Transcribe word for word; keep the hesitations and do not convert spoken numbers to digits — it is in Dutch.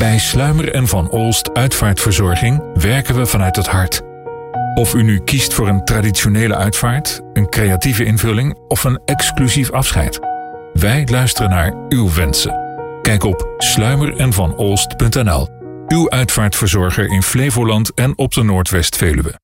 Bij Sluimer en Van Olst Uitvaartverzorging werken we vanuit het hart. Of u nu kiest voor een traditionele uitvaart, een creatieve invulling of een exclusief afscheid. Wij luisteren naar uw wensen. Kijk op sluimer en van olst punt n l. Uw uitvaartverzorger in Flevoland en op de Noordwest-Veluwe.